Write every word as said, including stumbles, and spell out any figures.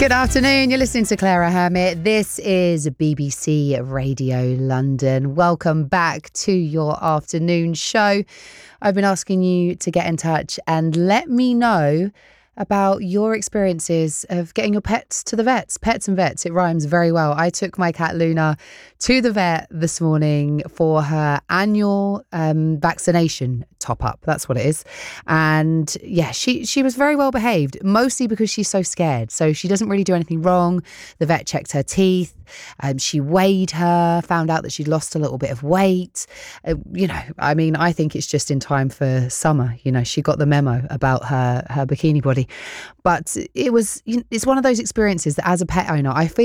Good afternoon. You're listening to Clara Hermit. This is B B C Radio London. Welcome back to your afternoon show. I've been asking you to get in touch and let me know about your experiences of getting your pets to the vets. Pets and vets, it rhymes very well. I took my cat Luna to the vet this morning for her annual um, vaccination top up. That's what it is. And yeah, she she was very well behaved, mostly because she's so scared. So she doesn't really do anything wrong. The vet checked her teeth. Um, she weighed her, found out that she'd lost a little bit of weight. Uh, you know, I mean, I think it's just in time for summer. You know, she got the memo about her her bikini body. But it was, it's one of those experiences that as a pet owner, I feel